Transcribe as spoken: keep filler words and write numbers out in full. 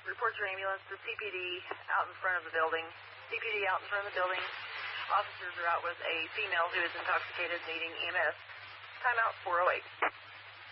report your ambulance to C P D out in front of the building. C P D out in front of the building. Officers are out with a female who is intoxicated needing E M S. Timeout four oh eight.